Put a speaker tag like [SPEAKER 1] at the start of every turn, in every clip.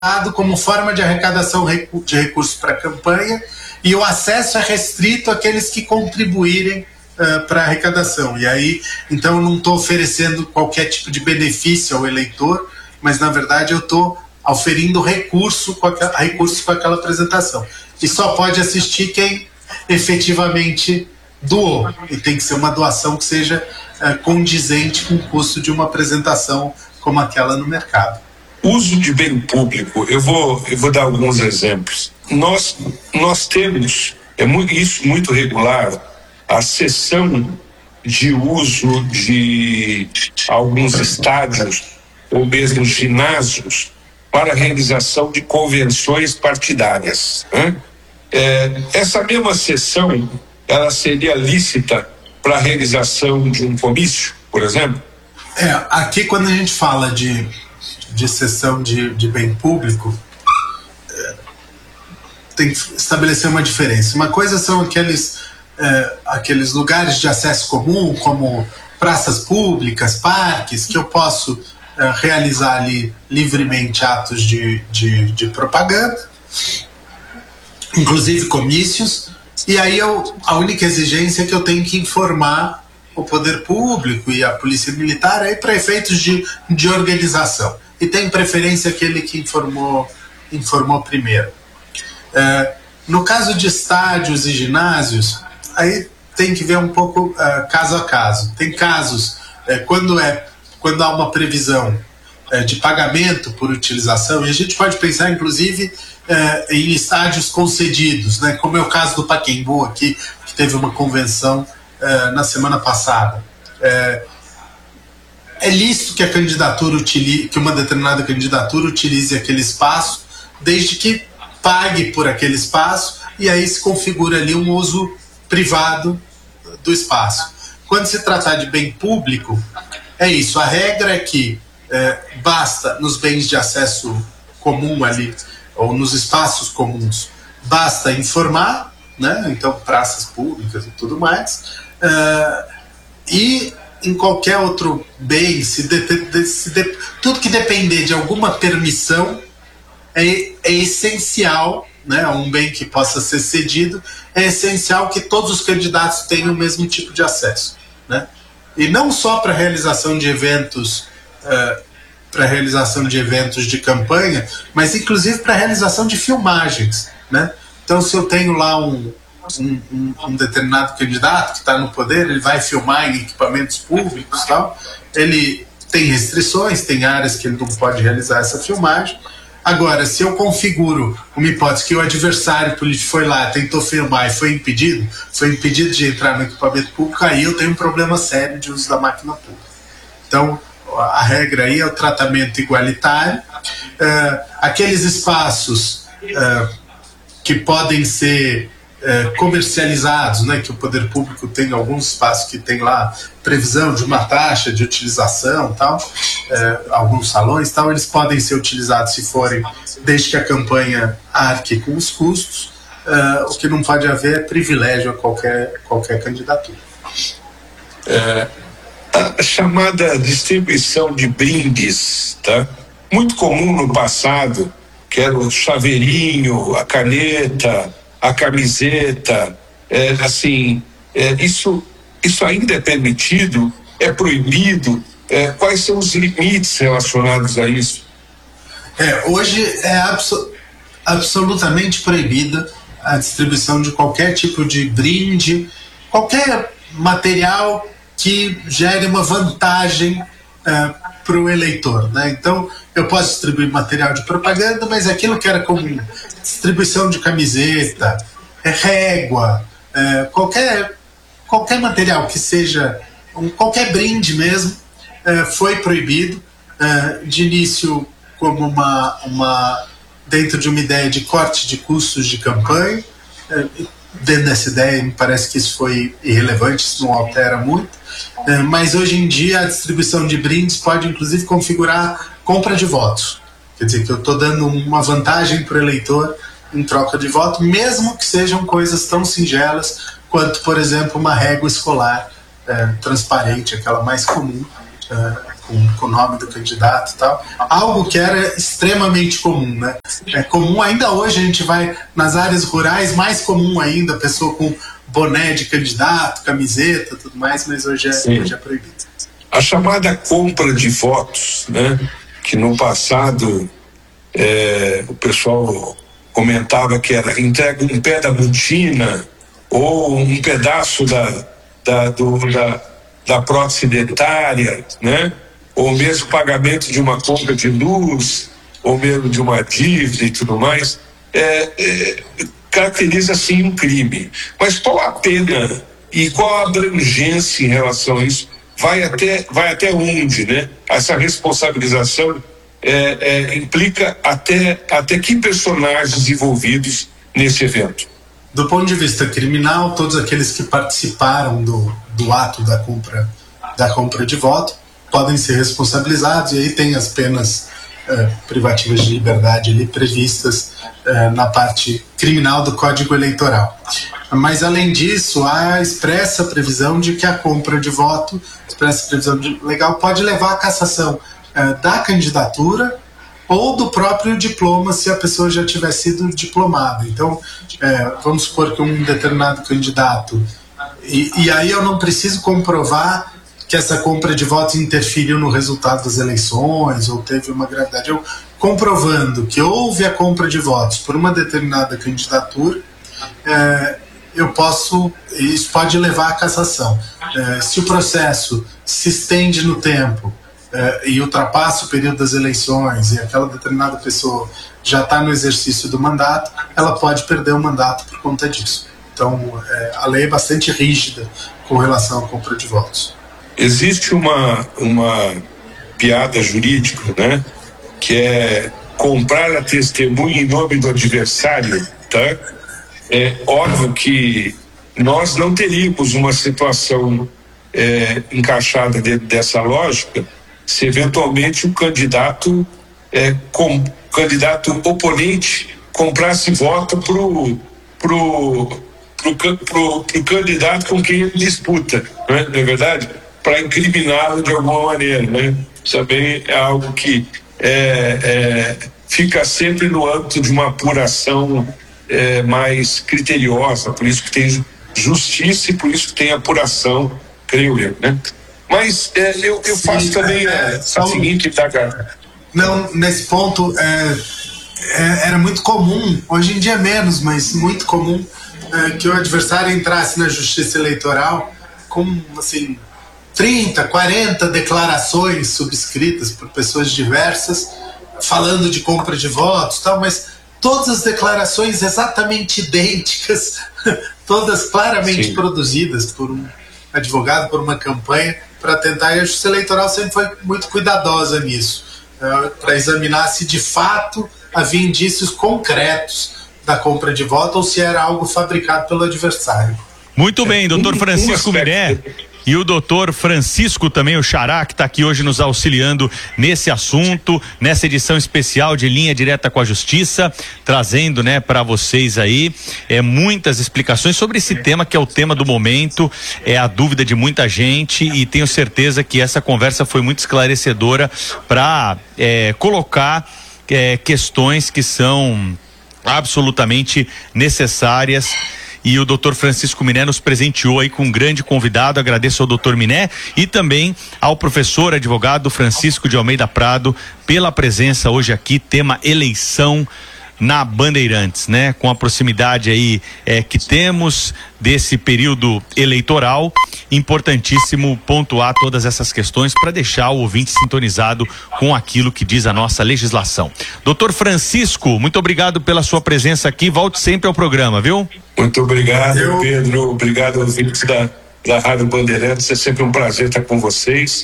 [SPEAKER 1] como forma de arrecadação de recursos para a campanha, e o acesso é restrito àqueles que contribuírem para a arrecadação. E aí, então, eu não estou oferecendo qualquer tipo de benefício ao eleitor, mas, na verdade, eu estou oferindo recurso com aquela apresentação. E só pode assistir quem efetivamente doou. E tem que ser uma doação que seja condizente com o custo de uma apresentação como aquela no mercado.
[SPEAKER 2] Uso de bem público, eu vou dar alguns exemplos. Nós temos, isso muito regular, a cessão de uso de alguns estádios ou mesmo ginásios para a realização de convenções partidárias, né? Essa mesma cessão, ela seria lícita para a realização de um comício, por exemplo?
[SPEAKER 1] Aqui, quando a gente fala de cessão de bem público, tem que estabelecer uma diferença. Uma coisa são aqueles lugares de acesso comum, como praças públicas, parques, que eu posso realizar ali livremente atos de propaganda, inclusive comícios, e aí a única exigência é que eu tenho que informar o poder público e a polícia militar para efeitos de organização. E tem preferência aquele que informou primeiro. No caso de estádios e ginásios, aí tem que ver um pouco caso a caso. Tem casos, quando há uma previsão de pagamento por utilização, e a gente pode pensar, inclusive, em estádios concedidos, né, como é o caso do Pacaembu aqui, que teve uma convenção na semana passada. É lícito que uma determinada candidatura utilize aquele espaço, desde que pague por aquele espaço, e aí se configura ali um uso privado do espaço. Quando se tratar de bem público, é isso. A regra é que basta, nos bens de acesso comum ali, ou nos espaços comuns, basta informar, né? Então, praças públicas e tudo mais, e em qualquer outro bem, tudo que depender de alguma permissão é essencial, né? Um bem que possa ser cedido, é essencial que todos os candidatos tenham o mesmo tipo de acesso, né? E não só para a realização de eventos, de campanha, mas inclusive para a realização de filmagens, né? Então, se eu tenho lá um determinado candidato que está no poder, ele vai filmar em equipamentos públicos e tal, ele tem restrições, tem áreas que ele não pode realizar essa filmagem. Agora, se eu configuro uma hipótese que o adversário político foi lá, tentou filmar e foi impedido de entrar no equipamento público, aí eu tenho um problema sério de uso da máquina pública. Então, a regra aí é o tratamento igualitário. Aqueles espaços que podem ser comercializados, né, que o poder público tem alguns espaços que tem lá previsão de uma taxa de utilização, tal, alguns salões, tal, eles podem ser utilizados se forem, desde que a campanha arque com os custos. O que não pode haver é privilégio a qualquer candidatura.
[SPEAKER 2] A chamada distribuição de brindes, tá? Muito comum no passado, que era o chaveirinho, a caneta, a camiseta, isso ainda é permitido? É proibido? Quais são os limites relacionados a isso?
[SPEAKER 1] Hoje é absolutamente proibida a distribuição de qualquer tipo de brinde, qualquer material que gere uma vantagem para o eleitor, né? Então, eu posso distribuir material de propaganda, mas aquilo que era comum, distribuição de camiseta, régua, qualquer material que seja, qualquer brinde mesmo, foi proibido, de início como dentro de uma ideia de corte de custos de campanha. Dentro dessa ideia, me parece que isso foi irrelevante, isso não altera muito, mas hoje em dia a distribuição de brindes pode inclusive configurar compra de votos. Quer dizer, que eu estou dando uma vantagem para o eleitor em troca de voto, mesmo que sejam coisas tão singelas quanto, por exemplo, uma régua escolar transparente, aquela mais comum, com o nome do candidato e tal, algo que era extremamente comum, né? É comum, ainda hoje a gente vai nas áreas rurais, mais comum ainda, a pessoa com boné de candidato, camiseta, tudo mais, mas hoje é proibido.
[SPEAKER 2] A chamada compra de votos, né? Que no passado o pessoal comentava que era entrega um pé da botina ou um pedaço da prótese dentária, né? Ou mesmo pagamento de uma conta de luz, ou mesmo de uma dívida e tudo mais, caracteriza sim um crime. Mas qual a pena e qual a abrangência em relação a isso? Vai até onde, né? Essa responsabilização implica até que personagens envolvidos nesse evento?
[SPEAKER 1] Do ponto de vista criminal, todos aqueles que participaram do ato da compra de voto podem ser responsabilizados, e aí tem as penas privativas de liberdade ali previstas na parte criminal do Código Eleitoral. Mas, além disso, há a expressa previsão de que a compra de voto, expressa previsão legal, pode levar à cassação da candidatura ou do próprio diploma, se a pessoa já tiver sido diplomada. Então, vamos supor que um determinado candidato, e aí eu não preciso comprovar que essa compra de votos interferiu no resultado das eleições ou teve uma gravidade. Eu comprovando que houve a compra de votos por uma determinada candidatura, isso pode levar à cassação. Se o processo se estende no tempo e ultrapassa o período das eleições e aquela determinada pessoa já está no exercício do mandato, ela pode perder o mandato por conta disso. Então, a lei é bastante rígida com relação à compra de votos.
[SPEAKER 2] Existe uma piada jurídica, né, que é comprar a testemunha em nome do adversário, tá? É óbvio que nós não teríamos uma situação encaixada dentro dessa lógica se eventualmente o candidato oponente comprasse voto pro candidato com quem ele disputa, né? Não é verdade? Para incriminá-lo de alguma maneira, né? Também é algo que fica sempre no âmbito de uma apuração mais criteriosa, por isso que tem justiça e por isso que tem apuração, creio eu, né? Mas eu faço também a seguinte, tá, cara?
[SPEAKER 1] Não, nesse ponto era muito comum, hoje em dia menos, mas muito comum que o adversário entrasse na justiça eleitoral com, assim, 30, 40 declarações subscritas por pessoas diversas, falando de compra de votos e tal, mas todas as declarações exatamente idênticas, todas claramente produzidas por um advogado, por uma campanha, para tentar, e a Justiça Eleitoral sempre foi muito cuidadosa nisso, para examinar se de fato havia indícios concretos da compra de voto ou se era algo fabricado pelo adversário.
[SPEAKER 3] Muito bem, doutor Francisco Miné. E o doutor Francisco também, o Xará, que está aqui hoje nos auxiliando nesse assunto, nessa edição especial de Linha Direta com a Justiça, trazendo, né, para vocês aí muitas explicações sobre esse tema que é o tema do momento, é a dúvida de muita gente, e tenho certeza que essa conversa foi muito esclarecedora para colocar questões que são absolutamente necessárias. E o doutor Francisco Miné nos presenteou aí com um grande convidado. Agradeço ao doutor Miné e também ao professor advogado Francisco de Almeida Prado pela presença hoje aqui, tema eleição na Bandeirantes, né? Com a proximidade aí que temos desse período eleitoral, importantíssimo pontuar todas essas questões para deixar o ouvinte sintonizado com aquilo que diz a nossa legislação. Doutor Francisco, muito obrigado pela sua presença aqui, volte sempre ao programa, viu?
[SPEAKER 2] Muito obrigado, Pedro, obrigado aos ouvintes da Rádio Bandeirantes, é sempre um prazer estar com vocês,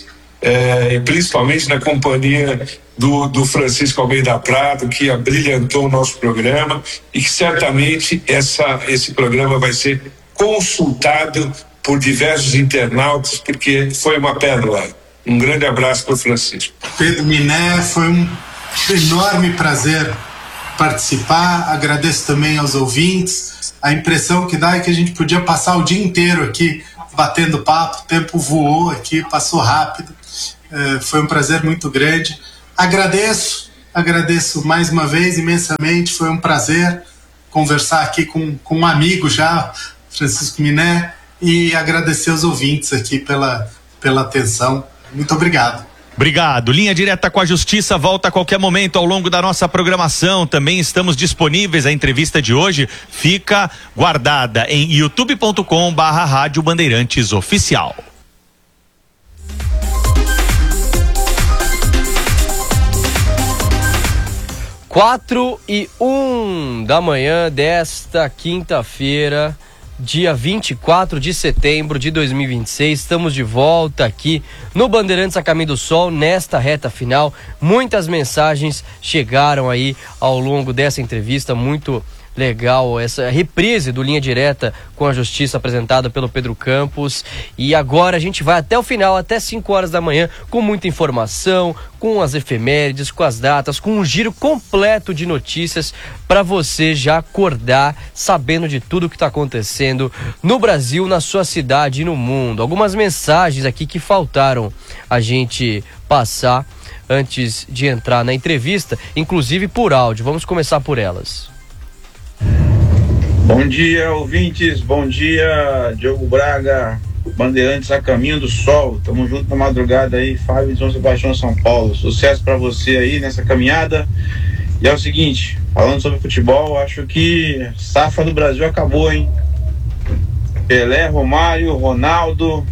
[SPEAKER 2] e principalmente na companhia do Francisco Almeida Prado, que abrilhantou o nosso programa e que certamente esse programa vai ser consultado por diversos internautas, porque foi uma pérola. Um grande abraço para o Francisco.
[SPEAKER 1] Pedro Miné, foi um enorme prazer participar, agradeço também aos ouvintes. A impressão que dá é que a gente podia passar o dia inteiro aqui batendo papo, o tempo voou aqui, passou rápido. Foi um prazer muito grande. Agradeço mais uma vez imensamente. Foi um prazer conversar aqui com um amigo já, Francisco Miné, e agradecer aos ouvintes aqui pela atenção. Muito obrigado.
[SPEAKER 3] Obrigado. Linha Direta com a Justiça volta a qualquer momento ao longo da nossa programação. Também estamos disponíveis. A entrevista de hoje fica guardada em youtube.com/Rádio Bandeirantes Oficial.
[SPEAKER 4] 4:01 da manhã desta quinta-feira, dia 24 de setembro de 2026, estamos de volta aqui no Bandeirantes a Caminho do Sol, nesta reta final. Muitas mensagens chegaram aí ao longo dessa entrevista, muito legal essa reprise do Linha Direta com a Justiça apresentada pelo Pedro Campos. E agora a gente vai até o final, até 5 horas da manhã, com muita informação, com as efemérides, com as datas, com um giro completo de notícias para você já acordar sabendo de tudo que está acontecendo no Brasil, na sua cidade e no mundo. Algumas mensagens aqui que faltaram a gente passar antes de entrar na entrevista, inclusive por áudio. Vamos começar por elas.
[SPEAKER 5] Bom dia, ouvintes, bom dia, Diogo Braga, Bandeirantes a Caminho do Sol, tamo junto na madrugada aí, Fábio de São Sebastião, São Paulo. Sucesso pra você aí nessa caminhada. E é o seguinte, falando sobre futebol, acho que a safra do Brasil acabou, hein? Pelé, Romário, Ronaldo,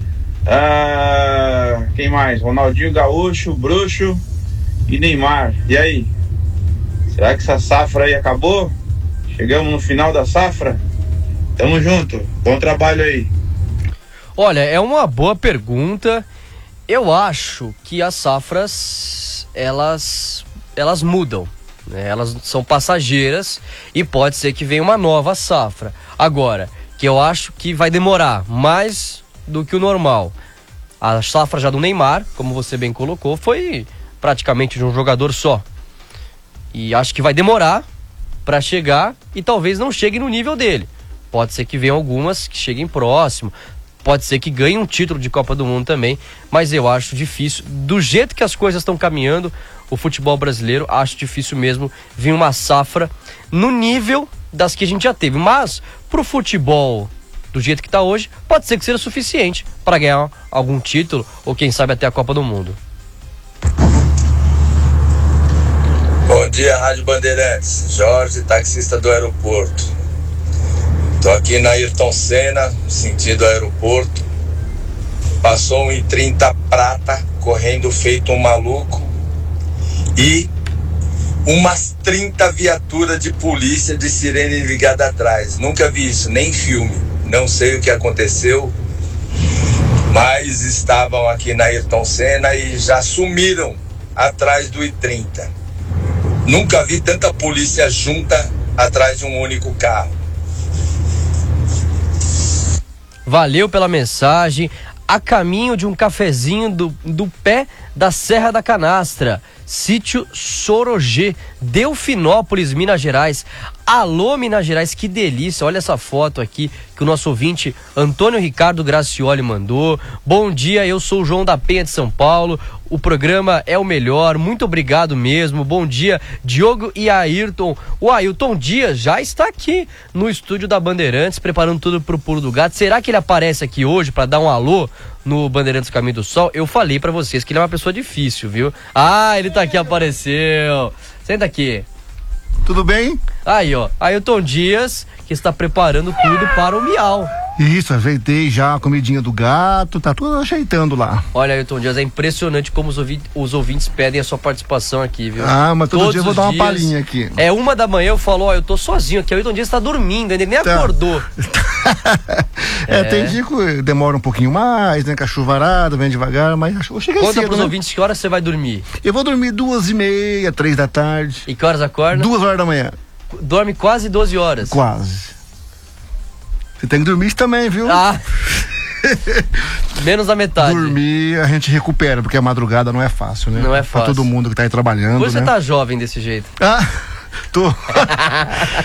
[SPEAKER 5] quem mais? Ronaldinho Gaúcho, Bruxo e Neymar. E aí? Será que essa safra aí acabou? Chegamos no final da safra? Tamo junto, bom trabalho aí.
[SPEAKER 4] Olha, é uma boa pergunta. Eu acho que as safras, elas mudam, né? Elas são passageiras e pode ser que venha uma nova safra. Agora, que eu acho que vai demorar mais do que o normal. A safra já do Neymar, como você bem colocou, foi praticamente de um jogador só. E acho que vai demorar para chegar e talvez não chegue no nível dele. Pode ser que venham algumas que cheguem próximo, pode ser que ganhe um título de Copa do Mundo também, mas eu acho difícil, do jeito que as coisas estão caminhando, o futebol brasileiro, acho difícil mesmo vir uma safra no nível das que a gente já teve. Mas pro futebol do jeito que está hoje, pode ser que seja suficiente para ganhar algum título ou quem sabe até a Copa do Mundo.
[SPEAKER 6] Bom dia, Rádio Bandeirantes. Jorge, taxista do aeroporto. Tô aqui na Ayrton Senna, sentido aeroporto. Passou um I-30 prata, correndo feito um maluco. E umas 30 viaturas de polícia de sirene ligada atrás. Nunca vi isso, nem filme. Não sei o que aconteceu, mas estavam aqui na Ayrton Senna e já sumiram atrás do I-30. Nunca vi tanta polícia junta atrás de um único carro.
[SPEAKER 4] Valeu pela mensagem. A caminho de um cafezinho do pé da Serra da Canastra, sítio Sorogê, Delfinópolis, Minas Gerais. Alô, Minas Gerais, que delícia. Olha essa foto aqui que o nosso ouvinte Antônio Ricardo Gracioli mandou. Bom dia, eu sou o João da Penha de São Paulo. O programa é o melhor, muito obrigado mesmo. Bom dia, Diogo e Ayrton. O Ailton Dias já está aqui no estúdio da Bandeirantes, preparando tudo pro Pulo do Gato. Será que ele aparece aqui hoje para dar um alô no Bandeirantes Caminho do Sol? Eu falei para vocês que ele é uma pessoa difícil, viu? Ah, ele tá aqui, apareceu. Senta aqui.
[SPEAKER 7] Tudo bem?
[SPEAKER 4] Aí, ó, Ailton Dias, que está preparando tudo para o Miau.
[SPEAKER 7] Isso, ajeitei já a comidinha do gato, tá tudo ajeitando lá.
[SPEAKER 4] Olha, Ailton Dias, é impressionante como os ouvintes pedem a sua participação aqui, viu?
[SPEAKER 7] Ah, mas todo dia eu vou dar uma palhinha aqui.
[SPEAKER 4] É 1h da manhã, eu falo, ó, eu tô sozinho aqui, o Ailton Dias tá dormindo, ele nem acordou.
[SPEAKER 7] Tem dia que demora um pouquinho mais, né, com a chuvarada, vem devagar, mas eu cheguei cedo.
[SPEAKER 4] Conta pros ouvintes que horas você vai dormir.
[SPEAKER 7] Eu vou dormir 2h30, 3 da tarde.
[SPEAKER 4] E que horas acorda?
[SPEAKER 7] 2 horas da manhã.
[SPEAKER 4] Dorme quase 12 horas.
[SPEAKER 7] Quase. Você tem que dormir isso também, viu?
[SPEAKER 4] Ah, menos a metade.
[SPEAKER 7] Dormir a gente recupera, porque a madrugada não é fácil, né?
[SPEAKER 4] Não é fácil.
[SPEAKER 7] Pra todo mundo que tá aí trabalhando,
[SPEAKER 4] Você
[SPEAKER 7] né?
[SPEAKER 4] tá jovem desse jeito.
[SPEAKER 7] Ah, tô.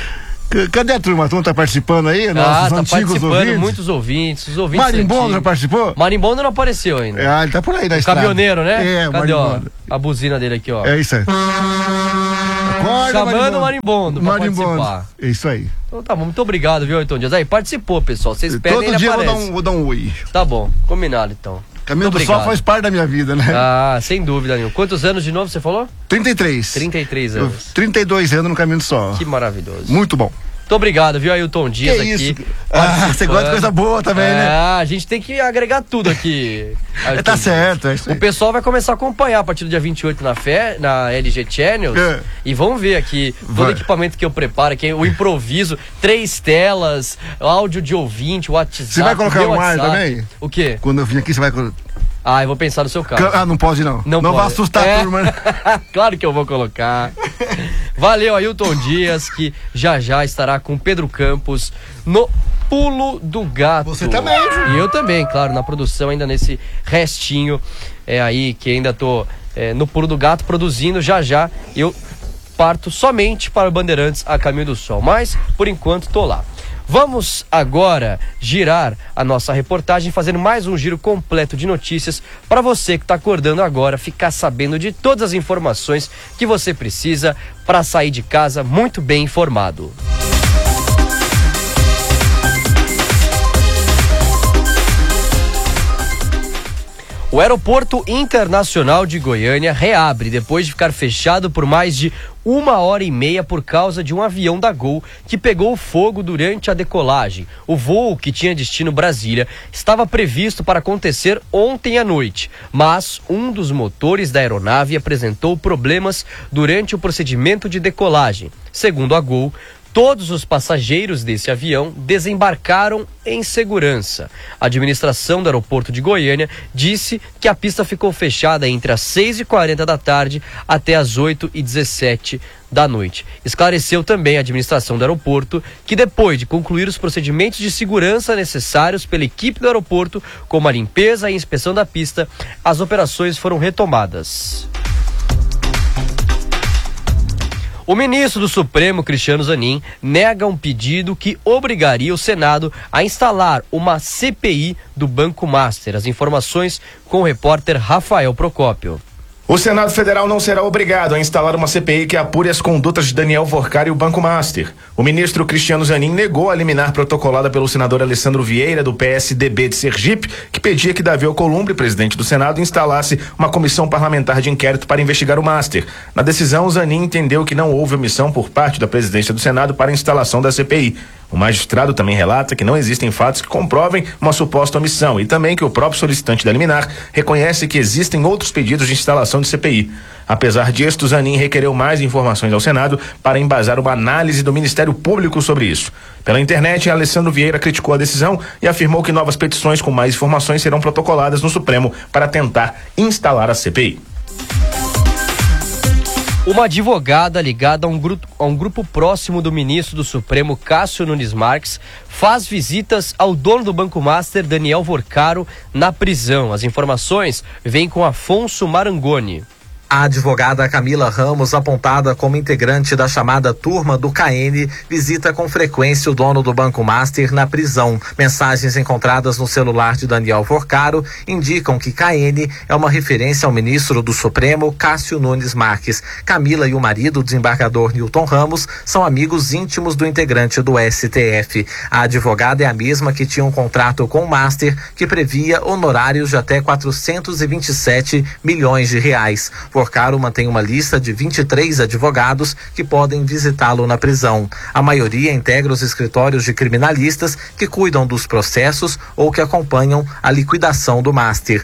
[SPEAKER 7] Cadê a turma? A turma tá participando aí?
[SPEAKER 4] Tá
[SPEAKER 7] antigos
[SPEAKER 4] participando,
[SPEAKER 7] ouvintes?
[SPEAKER 4] muitos ouvintes. Os ouvintes
[SPEAKER 7] Marimbondo
[SPEAKER 4] antigos.
[SPEAKER 7] já participou?
[SPEAKER 4] Marimbondo não apareceu ainda.
[SPEAKER 7] Ele tá por aí na estrada.
[SPEAKER 4] Caminhoneiro, né?
[SPEAKER 7] É,
[SPEAKER 4] Cadê, ó?
[SPEAKER 7] Marimbondo.
[SPEAKER 4] A buzina dele aqui, ó.
[SPEAKER 7] É isso aí. Acorda,
[SPEAKER 4] Chamando o Marimbondo pra participar.
[SPEAKER 7] É isso aí.
[SPEAKER 4] Então tá bom, muito obrigado, viu, Ayrton Dias? Aí, participou, pessoal. Vocês pedem,
[SPEAKER 7] Todo
[SPEAKER 4] ele
[SPEAKER 7] dia
[SPEAKER 4] aparece.
[SPEAKER 7] vou dar um oi.
[SPEAKER 4] Tá bom, combinado então.
[SPEAKER 7] Caminho
[SPEAKER 4] Muito
[SPEAKER 7] do Sol
[SPEAKER 4] obrigado.
[SPEAKER 7] faz parte da minha vida, né?
[SPEAKER 4] Ah, sem dúvida nenhuma. Quantos anos de novo você falou?
[SPEAKER 7] 33.
[SPEAKER 4] 33 anos.
[SPEAKER 7] 32 anos no Caminho do Sol.
[SPEAKER 4] Que maravilhoso.
[SPEAKER 7] Muito bom.
[SPEAKER 4] Muito obrigado, viu, Ayrton Dias
[SPEAKER 7] Que
[SPEAKER 4] aqui.
[SPEAKER 7] isso? Você gosta de coisa boa também, né?
[SPEAKER 4] A gente tem que agregar tudo aqui. Ayrton
[SPEAKER 7] Tá
[SPEAKER 4] Dias.
[SPEAKER 7] certo, é isso aí.
[SPEAKER 4] O pessoal vai começar a acompanhar a partir do dia 28 na LG Channels. E vão ver aqui todo o equipamento que eu preparo, aqui, o improviso, 3 telas, áudio de ouvinte, WhatsApp.
[SPEAKER 7] Você vai colocar
[SPEAKER 4] meu
[SPEAKER 7] um ar
[SPEAKER 4] WhatsApp.
[SPEAKER 7] também?
[SPEAKER 4] O quê?
[SPEAKER 7] Quando eu vim aqui, você vai...
[SPEAKER 4] Eu vou pensar no seu caso.
[SPEAKER 7] Não pode não.
[SPEAKER 4] Não
[SPEAKER 7] vai
[SPEAKER 4] pode.
[SPEAKER 7] assustar a turma, né?
[SPEAKER 4] Claro que eu vou colocar. Valeu, Ayrton Dias, que já estará com Pedro Campos no Pulo do Gato.
[SPEAKER 7] Você também, viu?
[SPEAKER 4] E eu também, claro, na produção, ainda nesse restinho aí, que ainda tô no Pulo do Gato produzindo. Já eu parto somente para o Bandeirantes a Caminho do Sol, mas por enquanto tô lá. Vamos agora girar a nossa reportagem, fazendo mais um giro completo de notícias para você que está acordando agora, ficar sabendo de todas as informações que você precisa para sair de casa muito bem informado. O Aeroporto Internacional de Goiânia reabre depois de ficar fechado por mais de 1h30 por causa de um avião da Gol que pegou fogo durante a decolagem. O voo, que tinha destino Brasília, estava previsto para acontecer ontem à noite, mas um dos motores da aeronave apresentou problemas durante o procedimento de decolagem. Segundo a Gol, todos os passageiros desse avião desembarcaram em segurança. A administração do aeroporto de Goiânia disse que a pista ficou fechada entre as 6h40 da tarde até as 8h17 da noite. Esclareceu também a administração do aeroporto que, depois de concluir os procedimentos de segurança necessários pela equipe do aeroporto, como a limpeza e inspeção da pista, as operações foram retomadas. O ministro do Supremo, Cristiano Zanin, nega um pedido que obrigaria o Senado a instalar uma CPI do Banco Master. As informações com o repórter Rafael Procópio.
[SPEAKER 8] O Senado Federal não será obrigado a instalar uma CPI que apure as condutas de Daniel Vorcar e o Banco Master. O ministro Cristiano Zanin negou a liminar protocolada pelo senador Alessandro Vieira, do PSDB de Sergipe, que pedia que Davi Alcolumbre, presidente do Senado, instalasse uma comissão parlamentar de inquérito para investigar o Master. Na decisão, Zanin entendeu que não houve omissão por parte da presidência do Senado para a instalação da CPI. O magistrado também relata que não existem fatos que comprovem uma suposta omissão e também que o próprio solicitante da liminar reconhece que existem outros pedidos de instalação de CPI. Apesar disto, Zanin requereu mais informações ao Senado para embasar uma análise do Ministério Público sobre isso. Pela internet, Alessandro Vieira criticou a decisão e afirmou que novas petições com mais informações serão protocoladas no Supremo para tentar instalar a CPI.
[SPEAKER 4] Uma advogada ligada a um grupo próximo do ministro do Supremo, Cássio Nunes Marques, faz visitas ao dono do Banco Master, Daniel Vorcaro, na prisão. As informações vêm com Afonso Marangoni.
[SPEAKER 9] A advogada Camila Ramos, apontada como integrante da chamada Turma do KN, visita com frequência o dono do Banco Master na prisão. Mensagens encontradas no celular de Daniel Vorcaro indicam que KN é uma referência ao ministro do Supremo, Cássio Nunes Marques. Camila e o marido, o desembargador Nilton Ramos, são amigos íntimos do integrante do STF. A advogada é a mesma que tinha um contrato com o Master que previa honorários de até 427 milhões de reais. Vorcaro mantém uma lista de 23 advogados que podem visitá-lo na prisão. A maioria integra os escritórios de criminalistas que cuidam dos processos ou que acompanham a liquidação do Master.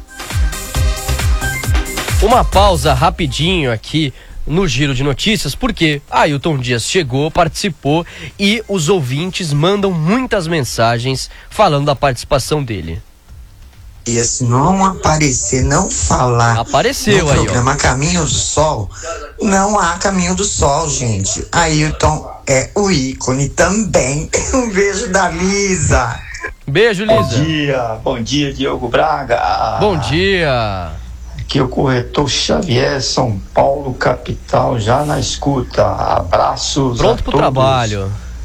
[SPEAKER 4] Uma pausa rapidinho aqui no Giro de Notícias, porque Ayrton Dias chegou, participou e os ouvintes mandam muitas mensagens falando da participação dele.
[SPEAKER 10] E se não aparecer, não falar
[SPEAKER 4] apareceu
[SPEAKER 10] no
[SPEAKER 4] aí,
[SPEAKER 10] programa Caminho do Sol, não há Caminho do Sol, gente. Ayrton é o ícone também. Um beijo da Lisa.
[SPEAKER 4] Beijo, Lisa.
[SPEAKER 11] Bom dia, Diogo Braga.
[SPEAKER 4] Bom dia.
[SPEAKER 11] Aqui é o corretor Xavier, São Paulo, capital, já na escuta. Abraços.
[SPEAKER 4] Pronto pro
[SPEAKER 11] todos.
[SPEAKER 4] trabalho.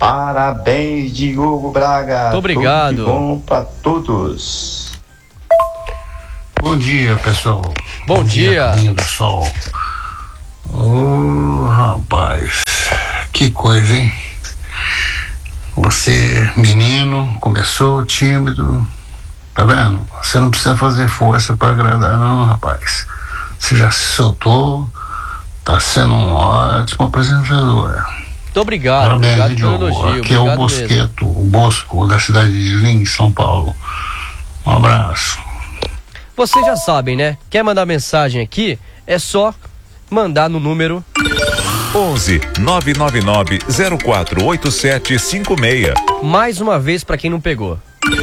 [SPEAKER 11] Parabéns, Diogo Braga.
[SPEAKER 4] Muito obrigado.
[SPEAKER 11] Tudo de bom pra todos.
[SPEAKER 1] Bom dia, pessoal.
[SPEAKER 4] Bom dia.
[SPEAKER 1] Caminho do Sol. Ô, rapaz, que coisa, hein? Você, menino, começou tímido, tá vendo? Você não precisa fazer força para agradar, não, rapaz. Você já se soltou, tá sendo um ótimo apresentador.
[SPEAKER 4] Muito obrigado.
[SPEAKER 1] Parabéns,
[SPEAKER 4] Obrigado pelo
[SPEAKER 1] Diogo.
[SPEAKER 4] elogio.
[SPEAKER 1] Aqui é o
[SPEAKER 4] Obrigado
[SPEAKER 1] Bosqueto,
[SPEAKER 4] mesmo.
[SPEAKER 1] o Bosco, da cidade de Lins, São Paulo. Um abraço.
[SPEAKER 4] Vocês já sabem, né? Quer mandar mensagem aqui? É só mandar no número
[SPEAKER 12] 11 999 048756.
[SPEAKER 4] mais uma vez para quem não pegou.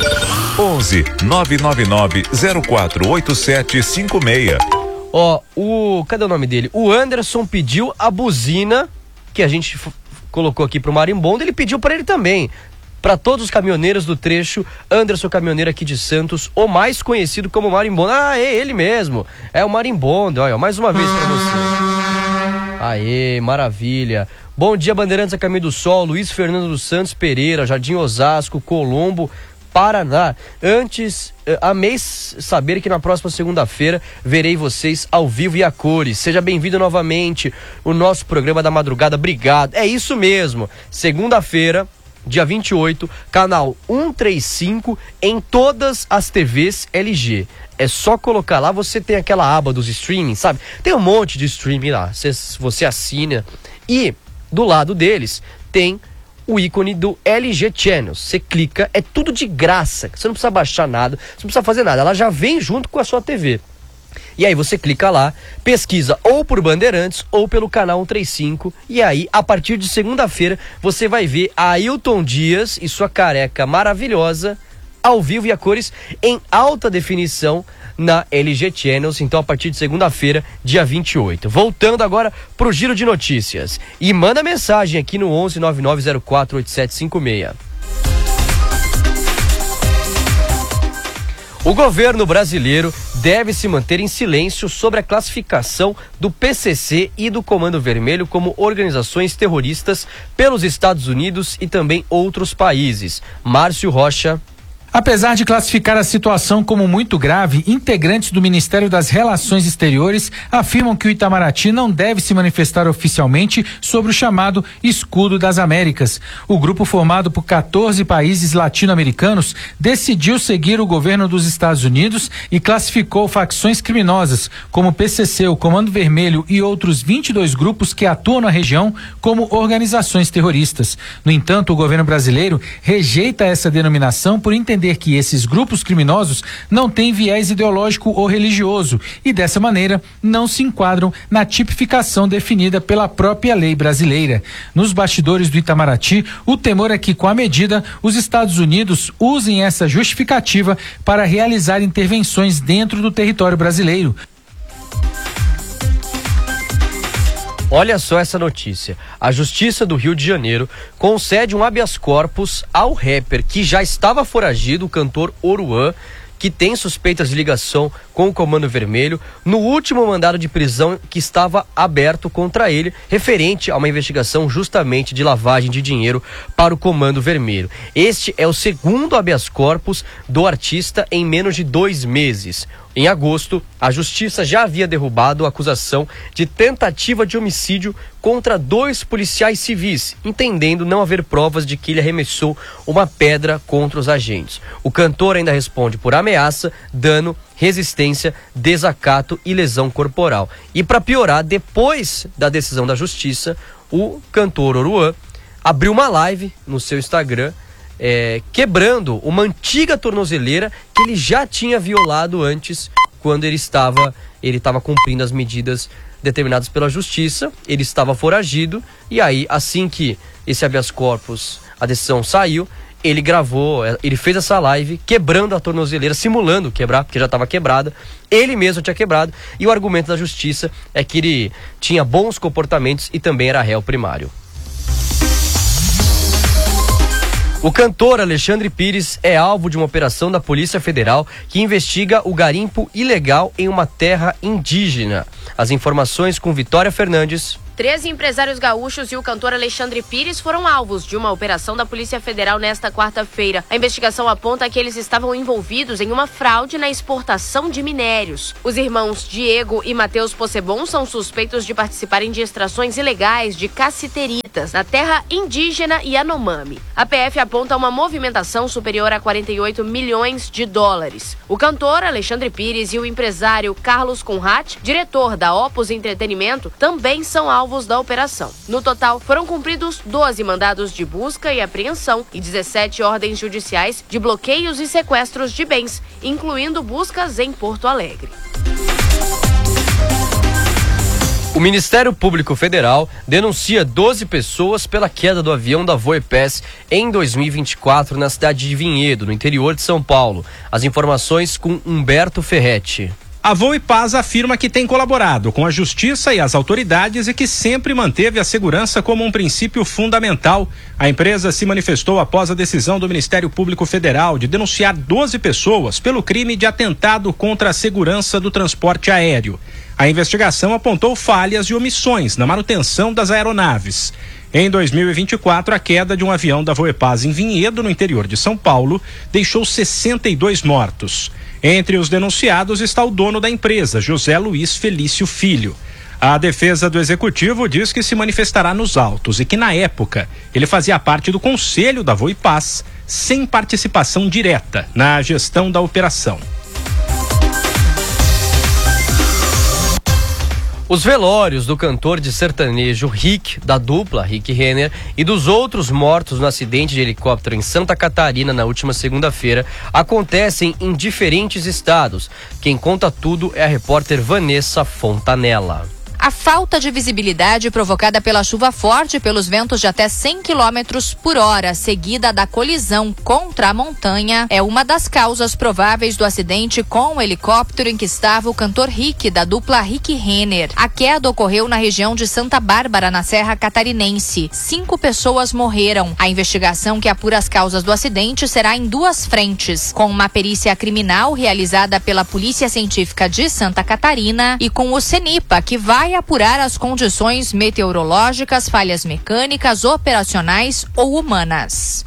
[SPEAKER 12] 11 999 048756.
[SPEAKER 4] Ó, cadê o nome dele? O Anderson pediu a buzina que a gente colocou aqui pro marimbondo, ele pediu para ele também. Para todos os caminhoneiros do trecho, Anderson Caminhoneiro aqui de Santos, o mais conhecido como marimbondo. Ah, é ele mesmo. É o marimbondo. Olha, mais uma vez para você. Aê, maravilha. Bom dia, Bandeirantes a Caminho do Sol, Luiz Fernando dos Santos Pereira, Jardim Osasco, Colombo, Paraná. Antes, amei saber que na próxima segunda-feira verei vocês ao vivo e a cores. Seja bem-vindo novamente o nosso programa da madrugada. Obrigado. É isso mesmo. Segunda-feira, dia 28, canal 135 em todas as TVs LG. É só colocar lá, você tem aquela aba dos streaming, sabe? Tem um monte de streaming lá, você assina e do lado deles tem o ícone do LG Channels. Você clica, é tudo de graça, você não precisa baixar nada, você não precisa fazer nada, ela já vem junto com a sua TV. E aí você clica lá, pesquisa ou por Bandeirantes ou pelo canal 135 e aí, a partir de segunda-feira, você vai ver a Ailton Dias e sua careca maravilhosa ao vivo e a cores em alta definição na LG Channels. Então, a partir de segunda-feira, dia 28. Voltando agora pro giro de notícias. E manda mensagem aqui no 11 9904 8756. O governo brasileiro deve se manter em silêncio sobre a classificação do PCC e do Comando Vermelho como organizações terroristas pelos Estados Unidos e também outros países. Márcio Rocha.
[SPEAKER 13] Apesar de classificar a situação como muito grave, integrantes do Ministério das Relações Exteriores afirmam que o Itamaraty não deve se manifestar oficialmente sobre o chamado Escudo das Américas. O grupo, formado por 14 países latino-americanos, decidiu seguir o governo dos Estados Unidos e classificou facções criminosas, como o PCC, o Comando Vermelho e outros 22 grupos que atuam na região como organizações terroristas. No entanto, o governo brasileiro rejeita essa denominação por entender que esses grupos criminosos não têm viés ideológico ou religioso e, dessa maneira, não se enquadram na tipificação definida pela própria lei brasileira. Nos bastidores do Itamaraty, o temor é que, com a medida, os Estados Unidos usem essa justificativa para realizar intervenções dentro do território brasileiro.
[SPEAKER 4] Olha só essa notícia. A Justiça do Rio de Janeiro concede um habeas corpus ao rapper que já estava foragido, o cantor Oruan, que tem suspeitas de ligação com o Comando Vermelho, no último mandado de prisão que estava aberto contra ele, referente a uma investigação justamente de lavagem de dinheiro para o Comando Vermelho. Este é o segundo habeas corpus do artista em menos de 2 meses. Em agosto, a Justiça já havia derrubado a acusação de tentativa de homicídio contra 2 policiais civis, entendendo não haver provas de que ele arremessou uma pedra contra os agentes. O cantor ainda responde por ameaça, dano, resistência, desacato e lesão corporal. E para piorar, depois da decisão da Justiça, o cantor Oruan abriu uma live no seu Instagram, quebrando uma antiga tornozeleira que ele já tinha violado antes, quando ele estava cumprindo as medidas determinadas pela Justiça. Ele estava foragido e aí, assim que esse habeas corpus, a decisão saiu, ele fez essa live quebrando a tornozeleira, simulando quebrar, porque já estava quebrada, ele mesmo tinha quebrado, e o argumento da Justiça é que ele tinha bons comportamentos e também era réu primário. O cantor Alexandre Pires é alvo de uma operação da Polícia Federal que investiga o garimpo ilegal em uma terra indígena. As informações com Vitória Fernandes.
[SPEAKER 14] 13 empresários gaúchos e o cantor Alexandre Pires foram alvos de uma operação da Polícia Federal nesta quarta-feira. A investigação aponta que eles estavam envolvidos em uma fraude na exportação de minérios. Os irmãos Diego e Matheus Possebon são suspeitos de participarem de extrações ilegais de cassiteritas na terra indígena Yanomami. A PF aponta uma movimentação superior a 48 milhões de dólares. O cantor Alexandre Pires e o empresário Carlos Conrad, diretor da Opus Entretenimento, também são alvos da operação. No total, foram cumpridos 12 mandados de busca e apreensão e 17 ordens judiciais de bloqueios e sequestros de bens, incluindo buscas em Porto Alegre.
[SPEAKER 4] O Ministério Público Federal denuncia 12 pessoas pela queda do avião da Voepes em 2024 na cidade de Vinhedo, no interior de São Paulo. As informações com Humberto Ferretti.
[SPEAKER 15] A Voepaz afirma que tem colaborado com a Justiça e as autoridades e que sempre manteve a segurança como um princípio fundamental. A empresa se manifestou após a decisão do Ministério Público Federal de denunciar 12 pessoas pelo crime de atentado contra a segurança do transporte aéreo. A investigação apontou falhas e omissões na manutenção das aeronaves. Em 2024, a queda de um avião da Voepaz em Vinhedo, no interior de São Paulo, deixou 62 mortos. Entre os denunciados está o dono da empresa, José Luiz Felício Filho. A defesa do executivo diz que se manifestará nos autos e que, na época, ele fazia parte do conselho da Voepaz, sem participação direta na gestão da operação.
[SPEAKER 4] Os velórios do cantor de sertanejo Rick, da dupla Rick Renner, e dos outros mortos no acidente de helicóptero em Santa Catarina na última segunda-feira acontecem em diferentes estados. Quem conta tudo é a repórter Vanessa Fontanella.
[SPEAKER 16] A falta de visibilidade provocada pela chuva forte e pelos ventos de até 100 km por hora, seguida da colisão contra a montanha, é uma das causas prováveis do acidente com o helicóptero em que estava o cantor Rick, da dupla Rick Renner. A queda ocorreu na região de Santa Bárbara, na Serra Catarinense. 5 pessoas morreram. A investigação que apura as causas do acidente será em 2 frentes, com uma perícia criminal realizada pela Polícia Científica de Santa Catarina e com o CENIPA, que vai apurar as condições meteorológicas, falhas mecânicas, operacionais ou humanas.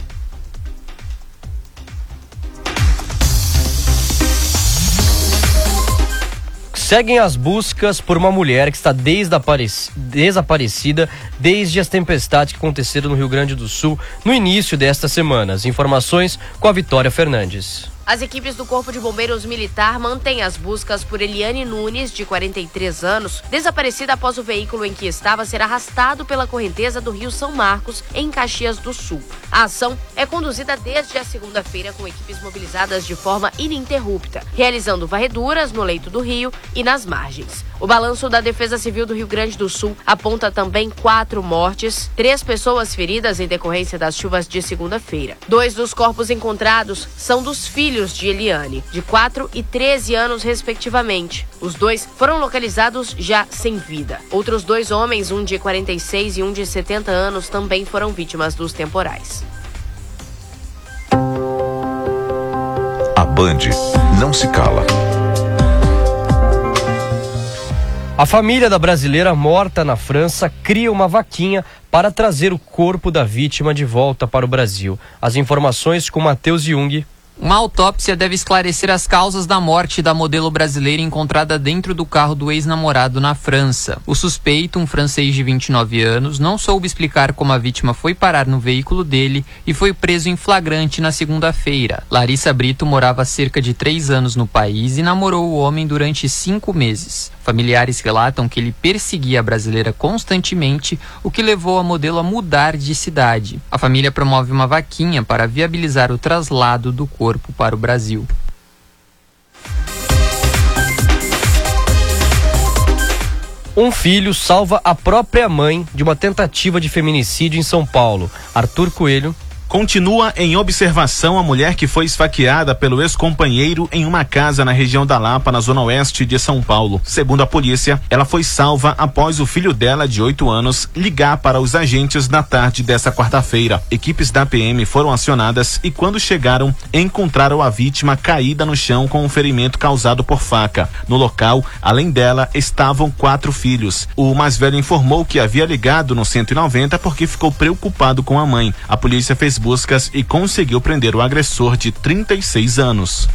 [SPEAKER 4] Seguem as buscas por uma mulher que está desaparecida desde as tempestades que aconteceram no Rio Grande do Sul no início desta semana. As informações com a Vitória Fernandes.
[SPEAKER 14] As equipes do Corpo de Bombeiros Militar mantêm as buscas por Eliane Nunes, de 43 anos, desaparecida após o veículo em que estava ser arrastado pela correnteza do Rio São Marcos, em Caxias do Sul. A ação é conduzida desde a segunda-feira com equipes mobilizadas de forma ininterrupta, realizando varreduras no leito do rio e nas margens. O balanço da Defesa Civil do Rio Grande do Sul aponta também 4 mortes, 3 pessoas feridas em decorrência das chuvas de segunda-feira. 2 dos corpos encontrados são dos filhos de Eliane, de 4 e 13 anos respectivamente. Os 2 foram localizados já sem vida. Outros 2 homens, um de 46 e um de 70 anos, também foram vítimas dos temporais.
[SPEAKER 12] A Band não se cala.
[SPEAKER 4] A família da brasileira morta na França cria uma vaquinha para trazer o corpo da vítima de volta para o Brasil. As informações com Matheus Jung.
[SPEAKER 17] Uma autópsia deve esclarecer as causas da morte da modelo brasileira encontrada dentro do carro do ex-namorado na França. O suspeito, um francês de 29 anos, não soube explicar como a vítima foi parar no veículo dele e foi preso em flagrante na segunda-feira. Larissa Brito morava há cerca de 3 anos no país e namorou o homem durante 5 meses. Familiares relatam que ele perseguia a brasileira constantemente, o que levou a modelo a mudar de cidade. A família promove uma vaquinha para viabilizar o traslado do corpo para o Brasil.
[SPEAKER 4] Um filho salva a própria mãe de uma tentativa de feminicídio em São Paulo. Arthur Coelho.
[SPEAKER 18] Continua em observação a mulher que foi esfaqueada pelo ex-companheiro em uma casa na região da Lapa, na zona oeste de São Paulo. Segundo a polícia, ela foi salva após o filho dela, de 8 anos, ligar para os agentes na tarde desta quarta-feira. Equipes da PM foram acionadas e, quando chegaram, encontraram a vítima caída no chão com um ferimento causado por faca. No local, além dela, estavam 4 filhos. O mais velho informou que havia ligado no 190 porque ficou preocupado com a mãe. A polícia fez buscas e conseguiu prender o agressor de 36 anos.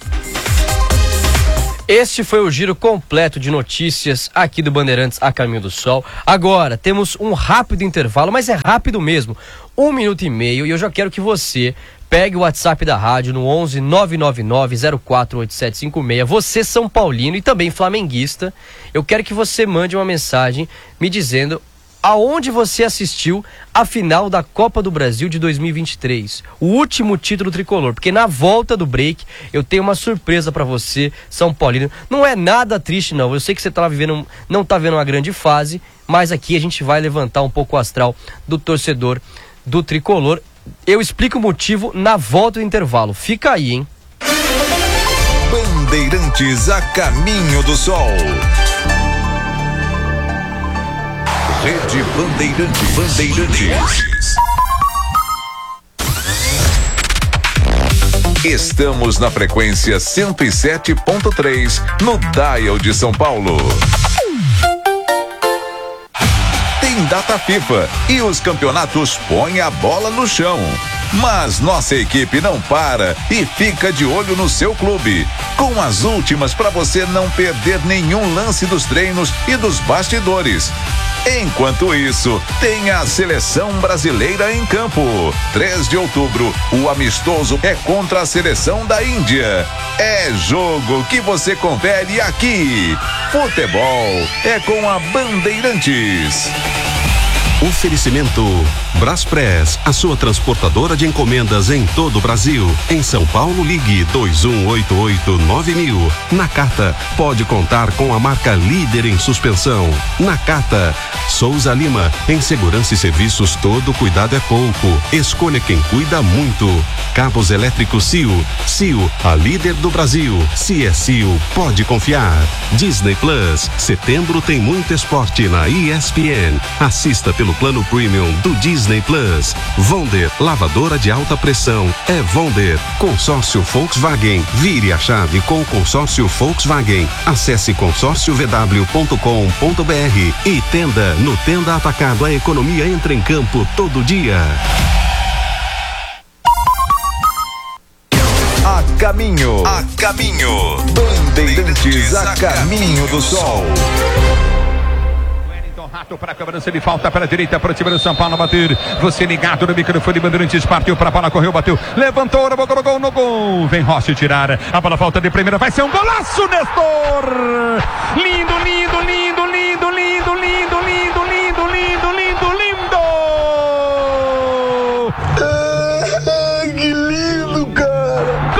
[SPEAKER 4] Este foi o giro completo de notícias aqui do Bandeirantes a Caminho do Sol. Agora, temos um rápido intervalo, mas é rápido mesmo, 1 minuto e meio, e eu já quero que você pegue o WhatsApp da rádio no 11 999 048756. Você, São Paulino e também flamenguista, eu quero que você mande uma mensagem me dizendo aonde você assistiu a final da Copa do Brasil de 2023, o último título tricolor, porque na volta do break eu tenho uma surpresa pra você, São Paulino. Não é nada triste não, eu sei que você não tá vendo uma grande fase, mas aqui a gente vai levantar um pouco o astral do torcedor do tricolor. Eu explico o motivo na volta do intervalo, fica aí, hein?
[SPEAKER 12] Bandeirantes a Caminho do Sol. Rede Bandeirantes. Estamos na frequência 107.3 no Dial de São Paulo. Tem data FIFA e os campeonatos põem a bola no chão. Mas nossa equipe não para e fica de olho no seu clube, com as últimas para você não perder nenhum lance dos treinos e dos bastidores. Enquanto isso, tem a Seleção Brasileira em campo. 3 de outubro, o amistoso é contra a Seleção da Índia. É jogo que você confere aqui. Futebol é com a Bandeirantes.
[SPEAKER 19] Oferecimento Braspress, a sua transportadora de encomendas em todo o Brasil. Em São Paulo, ligue 2188-9000. Nakata, pode contar com a marca líder em suspensão. Nakata. Souza Lima, em segurança e serviços todo cuidado é pouco. Escolha quem cuida muito. Cabos elétricos CIO. CIO, a líder do Brasil. Se é CIO, pode confiar. Disney Plus, setembro tem muito esporte na ESPN. Assista pelo plano premium do Disney Plus. Vonder, lavadora de alta pressão. É Vonder. Consórcio Volkswagen. Vire a chave com o consórcio Volkswagen. Acesse consórciovw.com.br e Tenda. No Tenda Atacado, a economia entra em campo todo dia.
[SPEAKER 12] A caminho. Bandeirantes a Caminho do Sol.
[SPEAKER 20] Rato para a cobrança de falta pela direita para o time do São Paulo bater. Você ligado no microfone, Bandeirantes partiu para a bola, correu, bateu, levantou, colocou no gol. Vem Rossi tirar a bola, falta de primeira, vai ser um golaço, Nestor! Lindo, lindo, lindo!